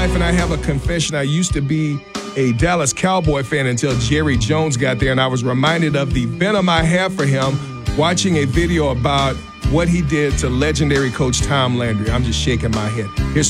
life, and I have a confession. I used to be a Dallas Cowboy fan until Jerry Jones got there, and I was reminded of the venom I have for him watching a video about what he did to legendary coach Tom Landry. I'm just shaking my head. Here's